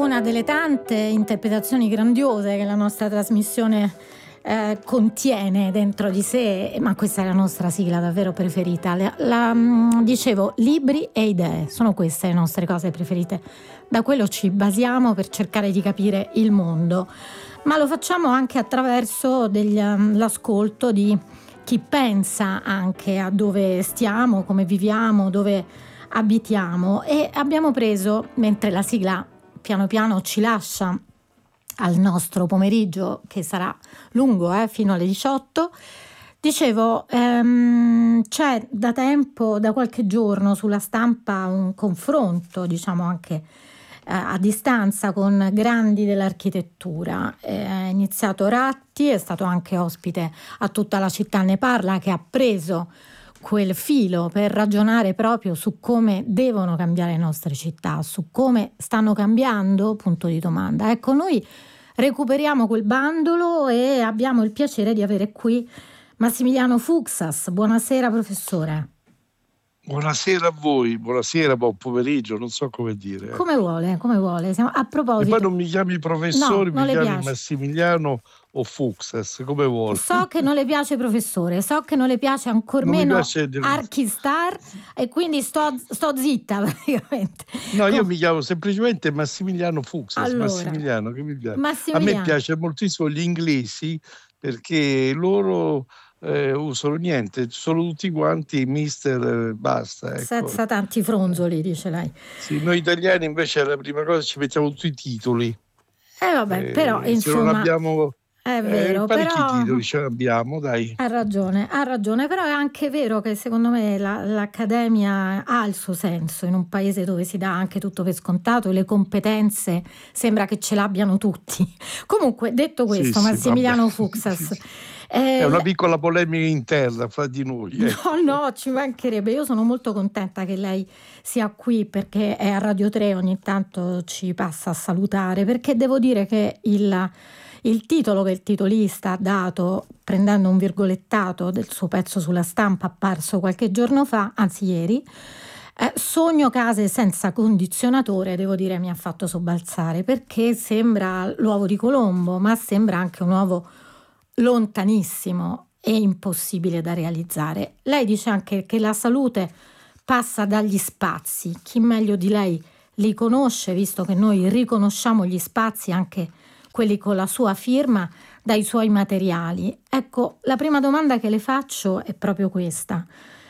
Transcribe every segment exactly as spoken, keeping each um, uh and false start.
una delle tante interpretazioni grandiose che la nostra trasmissione eh, contiene dentro di sé, ma questa è la nostra sigla davvero preferita. La, la, dicevo, libri e idee, sono queste le nostre cose preferite. Da quello ci basiamo per cercare di capire il mondo, ma lo facciamo anche attraverso degli, um, l'ascolto di chi pensa anche a dove stiamo, come viviamo, dove abitiamo, e abbiamo preso, mentre la sigla piano piano ci lascia al nostro pomeriggio, che sarà lungo eh, fino alle diciotto, dicevo, ehm, c'è da tempo, da qualche giorno sulla stampa un confronto, diciamo anche eh, a distanza, con grandi dell'architettura. È iniziato Ratti, è stato anche ospite a Tutta la città ne parla, che ha preso quel filo per ragionare proprio su come devono cambiare le nostre città, su come stanno cambiando, punto di domanda. Ecco, noi recuperiamo quel bandolo e abbiamo il piacere di avere qui Massimiliano Fuksas. Buonasera professore. Buonasera a voi, buonasera, buon pomeriggio, non so come dire. Come vuole, come vuole. Siamo, a proposito... E poi non mi chiami professore, no, mi chiami piace. Massimiliano o Fuksas, come vuole. So che non le piace professore, so che non le piace ancor non meno del... Archistar, e quindi sto, sto zitta praticamente. No, io Com... mi chiamo semplicemente Massimiliano Fuksas, allora, Massimiliano, che mi piace. Massimiliano. A me piace moltissimo gli inglesi, perché loro... Eh, usano niente, sono tutti quanti mister, eh, basta. Ecco. Senza tanti fronzoli, dice lei. Sì, noi italiani invece la prima cosa ci mettiamo tutti i titoli. Eh vabbè, eh, però se insomma... non abbiamo... È vero, eh, parecchi però... titoli ce l'abbiamo, dai. Ha ragione, ha ragione, però è anche vero che secondo me la, l'accademia ha il suo senso in un paese dove si dà anche tutto per scontato e le competenze sembra che ce l'abbiano tutti. Comunque, detto questo, sì, Massimiliano sì, Fuksas... Eh, è una piccola polemica interna fra di noi. Eh. No, no, ci mancherebbe. Io sono molto contenta che lei sia qui, perché è a Radio tre, ogni tanto ci passa a salutare, perché devo dire che il, il titolo che il titolista ha dato, prendendo un virgolettato del suo pezzo sulla Stampa apparso qualche giorno fa, anzi ieri, eh, Sogno case senza condizionatore, devo dire mi ha fatto sobbalzare, perché sembra l'uovo di Colombo, ma sembra anche un uovo lontanissimo e impossibile da realizzare. Lei dice anche che la salute passa dagli spazi. Chi meglio di lei li conosce, visto che noi riconosciamo gli spazi, anche quelli con la sua firma, dai suoi materiali. Ecco, la prima domanda che le faccio è proprio questa.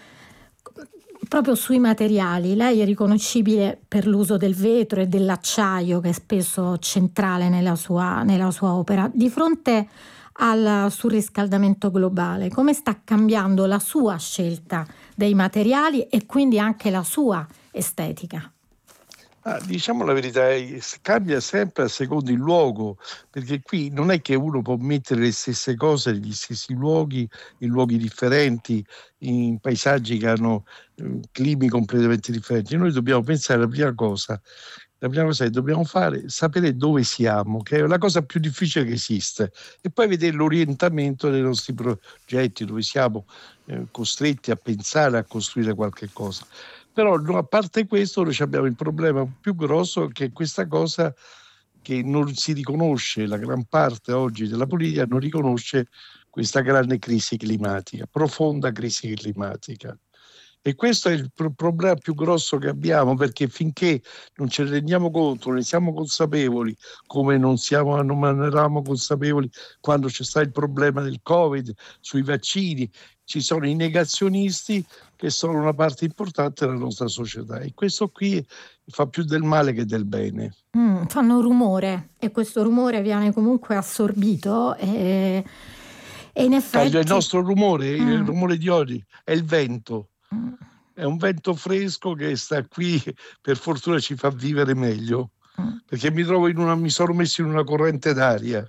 Proprio sui materiali, lei è riconoscibile per l'uso del vetro e dell'acciaio, che è spesso centrale nella sua, nella sua opera. Di fronte al surriscaldamento globale, come sta cambiando la sua scelta dei materiali e quindi anche la sua estetica? Ah, diciamo la verità, cambia sempre a secondo il luogo, perché qui non è che uno può mettere le stesse cose negli stessi luoghi, in luoghi differenti, in paesaggi che hanno eh, climi completamente differenti. Noi dobbiamo pensare alla prima cosa. La prima cosa che dobbiamo fare è sapere dove siamo, che è la cosa più difficile che esiste, e poi vedere l'orientamento dei nostri progetti, dove siamo eh, costretti a pensare, a costruire qualche cosa. Però no, a parte questo noi abbiamo il problema più grosso, che è questa cosa che non si riconosce, la gran parte oggi della politica non riconosce questa grande crisi climatica, profonda crisi climatica. E questo è il pro- problema più grosso che abbiamo, perché finché non ce ne rendiamo conto, ne siamo consapevoli, come non, siamo, non eravamo consapevoli quando c'è stato il problema del Covid, sui vaccini, ci sono i negazionisti che sono una parte importante della nostra società, e questo qui fa più del male che del bene. Mm, fanno rumore, e questo rumore viene comunque assorbito e, e in effetti... Il nostro rumore, mm. il rumore di oggi è il vento. È un vento fresco che sta qui, per fortuna ci fa vivere meglio, perché mi trovo in una, mi sono messo in una corrente d'aria.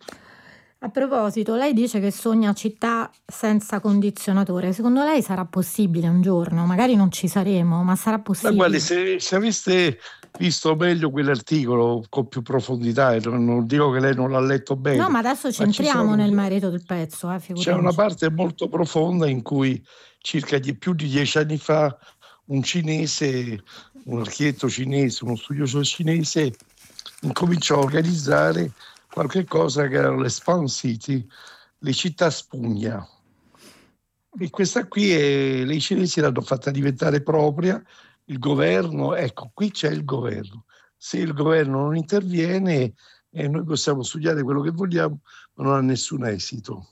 A proposito, lei dice che sogna città senza condizionatore. Secondo lei sarà possibile un giorno? Magari non ci saremo, ma sarà possibile? Ma guardi, se, se aveste visto meglio quell'articolo con più profondità, e non, non dico che lei non l'ha letto bene. No, ma adesso ci entriamo sono, nel merito del pezzo. Eh, c'è una parte molto profonda in cui circa di, più di dieci anni fa un cinese, un architetto cinese, uno studioso cinese incominciò a organizzare qualche cosa che erano le Spawn City, le città spugna. E questa qui è, le cinesi l'hanno fatta diventare propria, il governo, ecco, qui c'è il governo. Se il governo non interviene, eh, noi possiamo studiare quello che vogliamo, ma non ha nessun esito.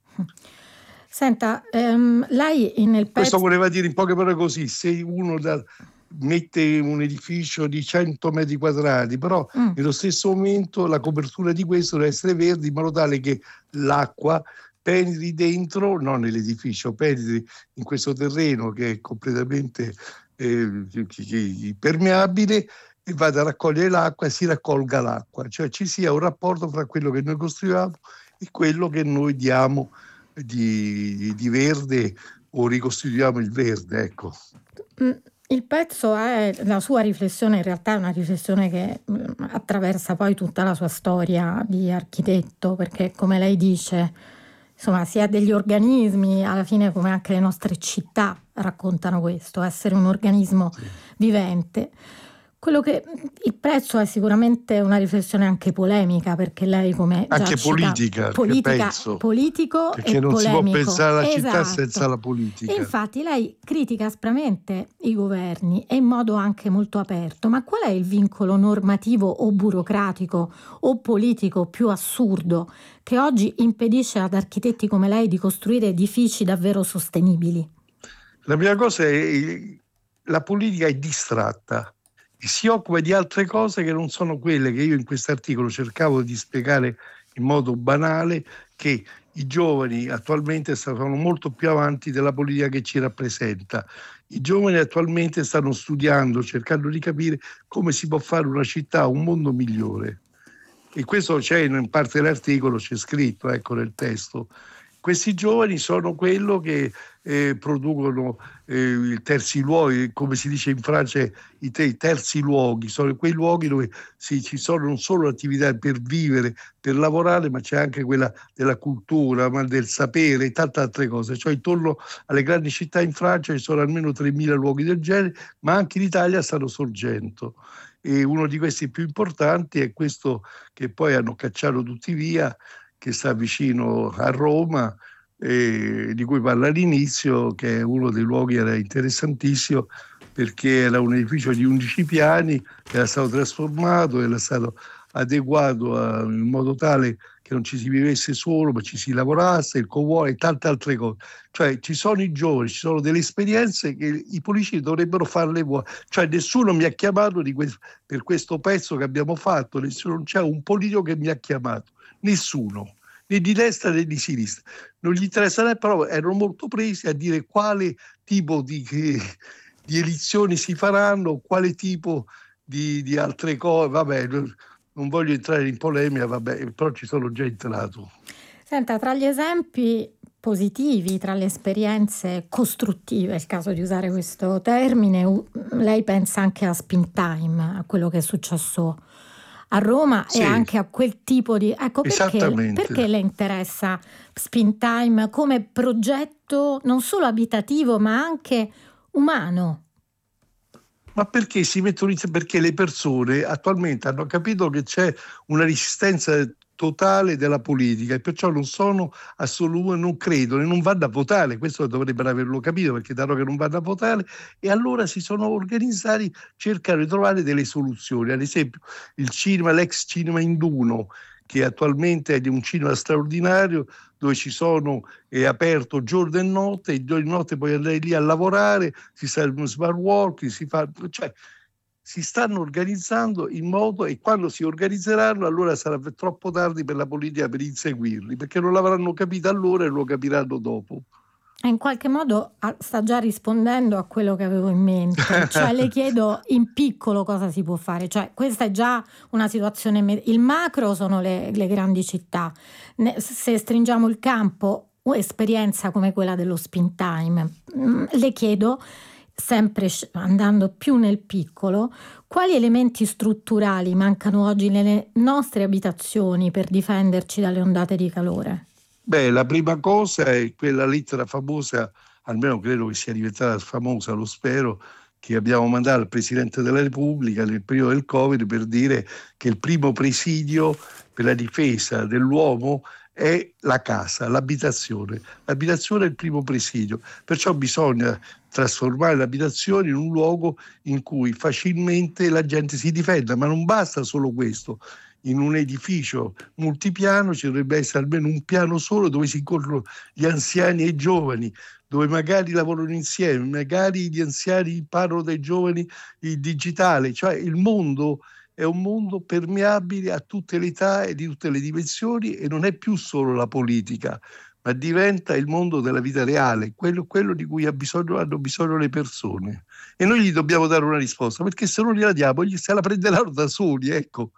Senta, ehm, lei nel pezzo... Questo voleva dire in poche parole così, se uno da, mette un edificio di cento metri quadrati, però mm. nello stesso momento la copertura di questo deve essere verde in modo tale che l'acqua penetri dentro, non nell'edificio, penetri in questo terreno che è completamente eh, permeabile e vada a raccogliere l'acqua e si raccolga l'acqua, cioè ci sia un rapporto fra quello che noi costruiamo e quello che noi diamo di, di verde o ricostituiamo il verde, ecco. Il pezzo è la sua riflessione, in realtà è una riflessione che attraversa poi tutta la sua storia di architetto, perché come lei dice, insomma, sia degli organismi, alla fine come anche le nostre città raccontano questo, essere un organismo sì. vivente. Quello che il prezzo è sicuramente una riflessione anche polemica, perché lei come anche già politica, cita, politica penso, politico perché e non polemico. si può pensare alla esatto. città senza la politica. E infatti lei critica aspramente i governi e in modo anche molto aperto, ma qual è il vincolo normativo o burocratico o politico più assurdo che oggi impedisce ad architetti come lei di costruire edifici davvero sostenibili? La prima cosa è la politica è distratta. Si occupa di altre cose che non sono quelle che io in questo articolo cercavo di spiegare in modo banale, che i giovani attualmente sono molto più avanti della politica che ci rappresenta. I giovani attualmente stanno studiando, cercando di capire come si può fare una città, un mondo migliore. E questo c'è in parte dell'articolo, c'è scritto, ecco, nel testo. Questi giovani sono quello che eh, producono eh, i terzi luoghi, come si dice in Francia, i, te- i terzi luoghi, sono quei luoghi dove si, ci sono non solo attività per vivere, per lavorare, ma c'è anche quella della cultura, ma del sapere e tante altre cose. Cioè intorno alle grandi città in Francia ci sono almeno tremila luoghi del genere, ma anche in Italia stanno sorgendo. E uno di questi più importanti è questo che poi hanno cacciato tutti via, che sta vicino a Roma, eh, di cui parla all'inizio, che è uno dei luoghi, era interessantissimo perché era un edificio di undici piani, era stato trasformato, era stato adeguato a, in modo tale che non ci si vivesse solo, ma ci si lavorasse, il co-working e tante altre cose. Cioè ci sono i giovani, ci sono delle esperienze che i politici dovrebbero farle vuoi. Cioè nessuno mi ha chiamato di que- per questo pezzo che abbiamo fatto, nessuno, non c'è un politico che mi ha chiamato. Nessuno, né di destra né di sinistra. Non gli interessa, però erano molto presi a dire quale tipo di, di elezioni si faranno, quale tipo di, di altre cose. Vabbè, non voglio entrare in polemica, vabbè, però ci sono già entrato. Senta, tra gli esempi positivi, tra le esperienze costruttive, è il caso di usare questo termine, lei pensa anche a Springtime, a quello che è successo a Roma sì. e anche a quel tipo di... Ecco, perché, perché le interessa Springtime come progetto non solo abitativo ma anche umano? Ma perché si mettono insieme? Perché le persone attualmente hanno capito che c'è una resistenza totale della politica e perciò non sono assolutamente, non credono e non vanno a votare. Questo dovrebbero averlo capito, perché da che non vanno a votare, e allora si sono organizzati, cercano di trovare delle soluzioni. Ad esempio il cinema, l'ex cinema Induno, che attualmente è di un cinema straordinario, dove ci sono, è aperto giorno e notte, e giorno e notte puoi andare lì a lavorare, si sta in smart working, si fa, cioè si stanno organizzando in modo, e quando si organizzeranno allora sarà troppo tardi per la politica per inseguirli, perché non l'avranno capito allora e lo capiranno dopo. In qualche modo sta già rispondendo a quello che avevo in mente, cioè le chiedo in piccolo cosa si può fare, cioè questa è già una situazione, il macro sono le, le grandi città, se stringiamo il campo, un'esperienza come quella dello Springtime, le chiedo, sempre andando più nel piccolo, quali elementi strutturali mancano oggi nelle nostre abitazioni per difenderci dalle ondate di calore? Beh, la prima cosa è quella lettera famosa, almeno credo che sia diventata famosa, lo spero, che abbiamo mandato al Presidente della Repubblica nel periodo del Covid per dire che il primo presidio per la difesa dell'uomo è la casa, l'abitazione. L'abitazione è il primo presidio, perciò bisogna trasformare l'abitazione in un luogo in cui facilmente la gente si difenda, ma non basta solo questo. In un edificio multipiano ci dovrebbe essere almeno un piano solo dove si incontrano gli anziani e i giovani, dove magari lavorano insieme, magari gli anziani parlano dai giovani il digitale, cioè il mondo è un mondo permeabile a tutte le età e di tutte le dimensioni, e non è più solo la politica, ma diventa il mondo della vita reale, quello, quello di cui ha bisogno, hanno bisogno le persone. E noi gli dobbiamo dare una risposta, perché se non gliela diamo, gli se la prenderanno da soli, ecco.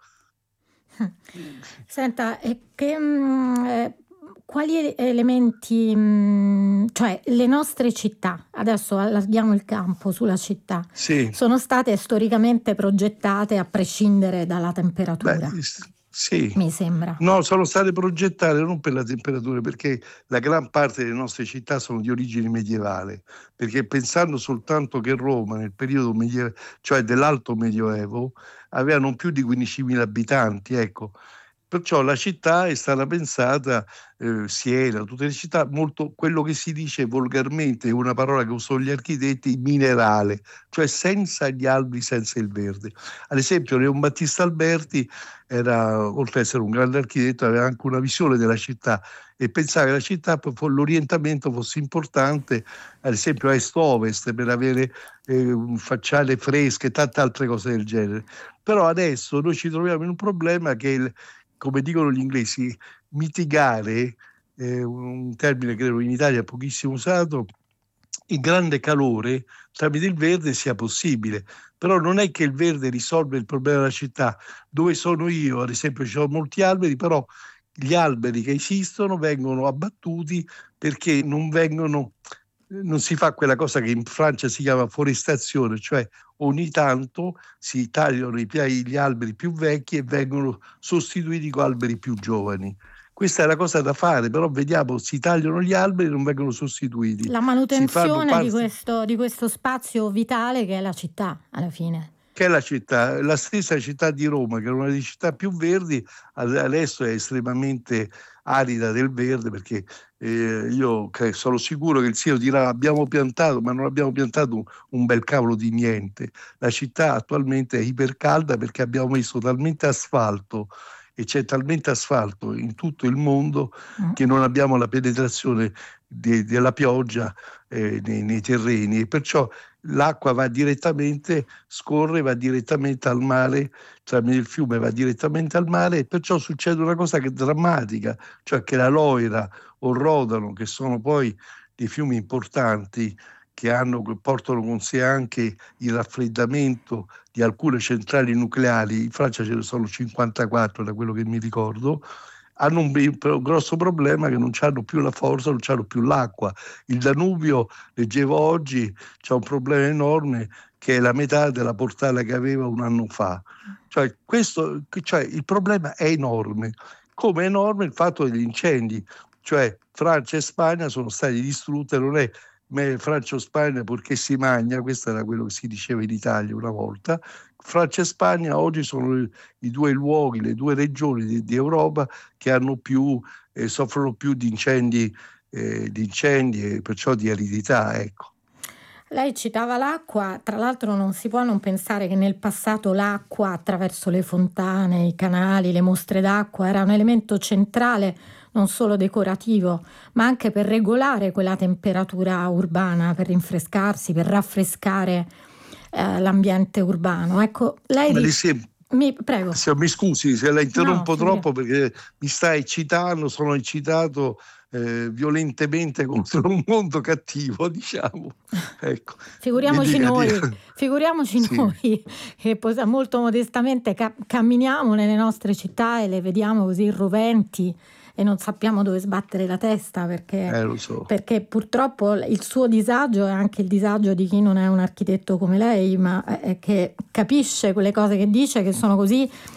Senta, e che, mh, eh, quali elementi, mh, cioè le nostre città, adesso allarghiamo il campo sulla città, Sì. sono state storicamente progettate a prescindere dalla temperatura? Beh, sì. Mi sembra. No, sono state progettate non per la temperatura, perché la gran parte delle nostre città sono di origine medievale, perché pensando soltanto che Roma nel periodo medievale, cioè dell'alto medioevo, aveva non più di quindicimila abitanti, ecco. Perciò la città è stata pensata, eh, Siena, tutte le città, molto quello che si dice volgarmente, una parola che usano gli architetti, minerale, cioè senza gli alberi, senza il verde. Ad esempio Leon Battista Alberti era, oltre ad essere un grande architetto, aveva anche una visione della città e pensava che la città, l'orientamento fosse importante, ad esempio a est-ovest, per avere eh, facciate fresche e tante altre cose del genere. Però adesso noi ci troviamo in un problema che il come dicono gli inglesi, mitigare, eh, un termine credo in Italia pochissimo usato, il grande calore tramite il verde sia possibile. Però non è che il verde risolve il problema della città. Dove sono io, ad esempio, ci sono molti alberi, però gli alberi che esistono vengono abbattuti perché non vengono... non si fa quella cosa che in Francia si chiama forestazione, cioè ogni tanto si tagliano i, gli alberi più vecchi e vengono sostituiti con alberi più giovani. Questa è la cosa da fare, però vediamo, si tagliano gli alberi e non vengono sostituiti. La manutenzione parte... di, questo, di questo spazio vitale che è la città, alla fine. Che è la città, la stessa città di Roma, che era una delle città più verdi, adesso è estremamente arida del verde, perché eh, io sono sicuro che il sindaco dirà abbiamo piantato, ma non abbiamo piantato un, un bel cavolo di niente. La città attualmente è ipercalda perché abbiamo messo talmente asfalto e c'è talmente asfalto in tutto il mondo che non abbiamo la penetrazione de, della pioggia eh, nei, nei terreni, e perciò l'acqua va direttamente, scorre, va direttamente al mare, tramite il fiume va direttamente al mare, e perciò succede una cosa che è drammatica, cioè che la Loira o il Rodano, che sono poi dei fiumi importanti che hanno, portano con sé anche il raffreddamento di alcune centrali nucleari, in Francia ce ne sono cinquantaquattro da quello che mi ricordo, hanno un, un grosso problema che non hanno più la forza, non hanno più l'acqua. Il Danubio, leggevo oggi, c'è un problema enorme che è la metà della portata che aveva un anno fa. Cioè, questo, cioè il problema è enorme, come è enorme il fatto degli incendi, cioè Francia e Spagna sono stati distrutte, non è Francia o Spagna purché si magna, questo era quello che si diceva in Italia una volta. Francia e Spagna oggi sono i, i due luoghi, le due regioni di, di Europa che hanno più, eh, soffrono più di incendi, eh, di incendi e perciò di aridità, ecco. Lei citava l'acqua, tra l'altro non si può non pensare che nel passato l'acqua, attraverso le fontane, i canali, le mostre d'acqua, era un elemento centrale, non solo decorativo, ma anche per regolare quella temperatura urbana, per rinfrescarsi, per raffrescare eh, l'ambiente urbano. Ecco, lei... Ma di... sì, mi, prego. Se, mi scusi se la interrompo no, troppo perché mi sta eccitando, sono eccitato eh, violentemente contro un mondo cattivo, diciamo. Ecco. Figuriamoci noi, dire. figuriamoci sì. noi che molto modestamente ca- camminiamo nelle nostre città e le vediamo così roventi e non sappiamo dove sbattere la testa, perché, eh, lo so. perché purtroppo il suo disagio è anche il disagio di chi non è un architetto come lei, ma è che capisce quelle cose che dice, che sono così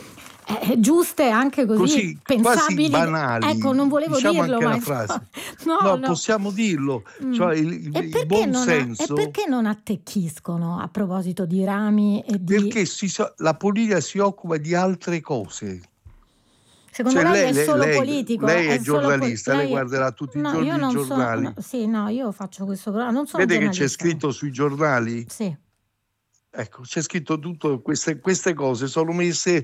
eh, giuste anche così, così pensabili, quasi banali. Ecco, non volevo diciamo dirlo, anche ma la frase. no, No, no. possiamo dirlo, Mm. cioè il, il, E il perché buon non a- e senso. perché non attecchiscono a proposito di rami e di... Perché si so- la politica si occupa di altre cose. Secondo Cioè lei lei, è lei, solo lei, politico? lei è solo pol- giornalista, lei lei è- guarderà tutti i No, io giorni i non sono... no, giornali. sì, no, io faccio questo programma, non sono Vede che c'è giornalista. no. scritto sui giornali? Sì. Ecco, c'è scritto tutto, queste, queste cose sono messe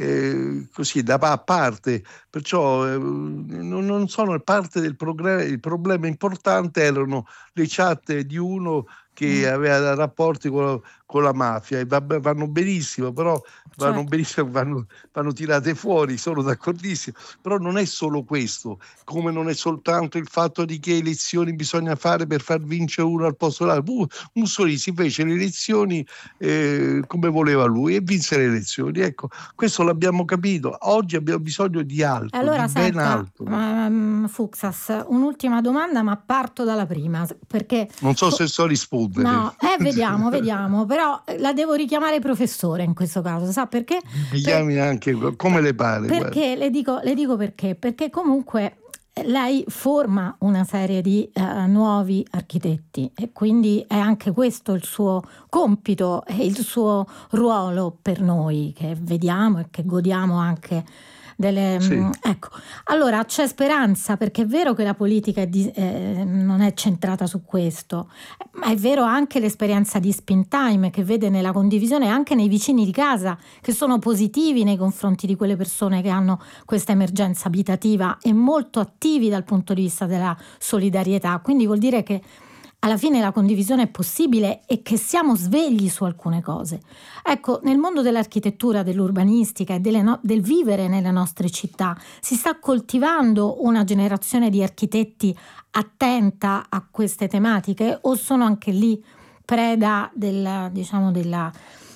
eh, così da a parte, perciò eh, non, non sono parte del problema. Il problema importante erano le chat di uno che Mm. aveva rapporti con, con la mafia e vabbè, vanno benissimo, però vanno Certo. benissimo, vanno, vanno tirate fuori, sono d'accordissimo, però non è solo questo, come non è soltanto il fatto di che elezioni bisogna fare per far vincere uno al posto dell'altro. Mussolini si fece le elezioni eh, come voleva lui e vinse le elezioni. Ecco, questo l'abbiamo capito. Oggi abbiamo bisogno di altro, Allora, di ben senta, altro. ehm, Fuxas, un'ultima domanda, ma parto dalla prima, perché... Non so co- se so rispondere. No, eh, vediamo, vediamo, però eh, la devo richiamare professore in questo caso, sa perché? Mi Per- chiami anche come le pare. guarda. Perché le dico, le dico perché? Perché comunque eh, lei forma una serie di eh, nuovi architetti e quindi è anche questo il suo compito e il suo ruolo per noi che vediamo e che godiamo anche delle... Sì. mh, ecco, allora c'è speranza perché è vero che la politica è di- eh, non è centrata su questo, ma è vero anche l'esperienza di Spin Time che vede nella condivisione anche nei vicini di casa che sono positivi nei confronti di quelle persone che hanno questa emergenza abitativa e molto attivi dal punto di vista della solidarietà. Quindi vuol dire che alla fine la condivisione è possibile e che siamo svegli su alcune cose. Ecco, nel mondo dell'architettura, dell'urbanistica e delle no- del vivere nelle nostre città si sta coltivando una generazione di architetti attenta a queste tematiche o sono anche lì preda della, diciamo, della,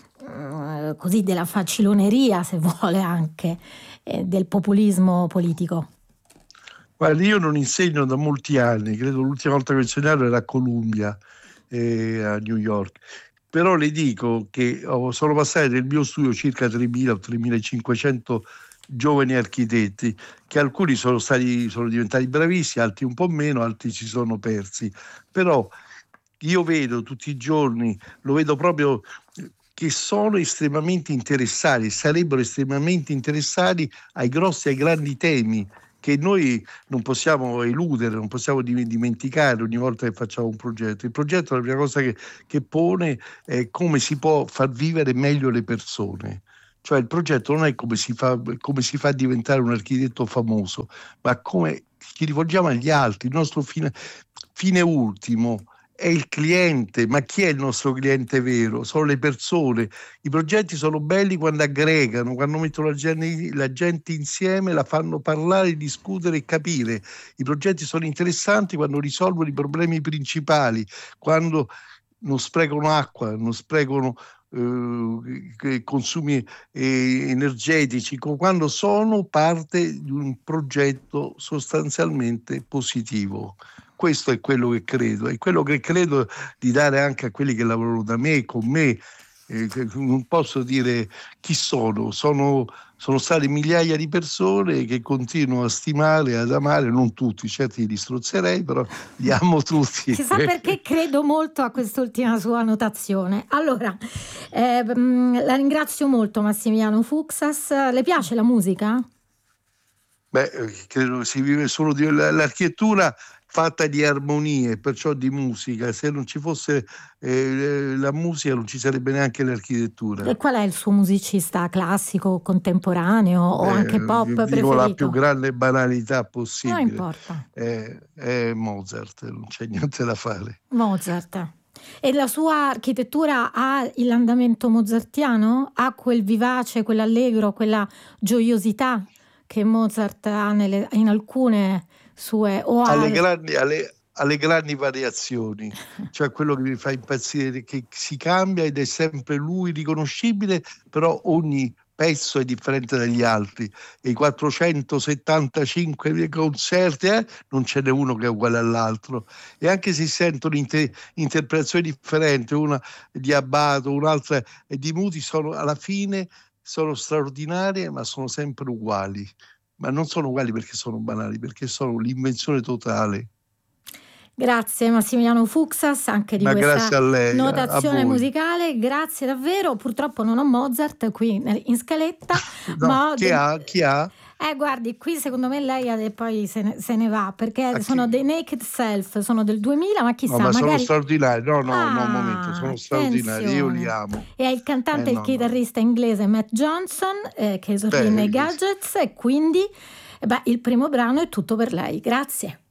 eh, così, della faciloneria, se vuole anche, eh, del populismo politico? Guarda, io non insegno da molti anni, credo l'ultima volta che ho insegnato era a Columbia, eh, a New York. Però le dico che oh, sono passati nel mio studio circa tremila o tremilacinquecento giovani architetti, che alcuni sono stati, sono diventati bravissimi, altri un po' meno, altri si sono persi. Però io vedo tutti i giorni, lo vedo proprio eh, che sono estremamente interessati, sarebbero estremamente interessati ai grossi e ai grandi temi che noi non possiamo eludere, non possiamo dimenticare ogni volta che facciamo un progetto. Il progetto è la prima cosa che, che pone è come si può far vivere meglio le persone. Cioè il progetto non è come si fa, come si fa a diventare un architetto famoso, ma come ci rivolgiamo agli altri. Il nostro fine, fine ultimo è il cliente, ma chi è il nostro cliente vero? Sono le persone. I progetti sono belli quando aggregano, quando mettono la gente, la gente insieme, la fanno parlare, discutere e capire. I progetti sono interessanti quando risolvono i problemi principali, quando non sprecano acqua, non sprecano eh, consumi eh, energetici, quando sono parte di un progetto sostanzialmente positivo. Questo è quello che credo, è quello che credo di dare anche a quelli che lavorano da me, con me. Eh, non posso dire chi sono, sono, sono state migliaia di persone che continuo a stimare, ad amare, non tutti, certi li strozzerei, però li amo tutti. Chissà perché credo molto a quest'ultima sua notazione. Allora, eh, la ringrazio molto Massimiliano Fuxas. Le piace la musica? Beh, credo si vive solo di l'architettura fatta di armonie, perciò di musica. Se non ci fosse eh, la musica non ci sarebbe neanche l'architettura. E qual è il suo musicista classico, contemporaneo o Beh, anche pop dico preferito? la più grande banalità possibile. Non importa. È, è Mozart, non c'è niente da fare. Mozart. E la sua architettura ha l'andamento mozartiano? Ha quel vivace, quell'allegro, quella gioiosità che Mozart ha nelle, in alcune sue... O ha... alle, grandi, alle, alle grandi variazioni, cioè quello che mi fa impazzire, che si cambia ed è sempre lui riconoscibile, però ogni pezzo è differente dagli altri e i quattrocentosettantacinque concerti eh, non ce n'è uno che è uguale all'altro, e anche se sentono inter- interpretazioni differenti, una di Abbato, un'altra di Muti, sono alla fine sono straordinarie, ma sono sempre uguali. Ma non sono uguali perché sono banali, perché sono l'invenzione totale. Grazie Massimiliano Fuxas anche di Ma questa grazie a lei, a, a notazione voi. musicale, grazie davvero. Purtroppo non ho Mozart qui in scaletta, No, ma ho chi del- ha? Chi ha? eh guardi, qui secondo me lei ha- poi se ne, se ne va, perché A sono chi? dei Naked Self, sono del duemila, ma No, chissà, ma sono magari. straordinari. No, no, no, un momento, Ah, sono straordinari. Io li attenzione. amo. E è il Eh cantante e il no, no. chitarrista inglese Matt Johnson, eh, che esordì Beh, nei vedi. Gadgets, e quindi eh beh, il primo brano è tutto per lei. Grazie.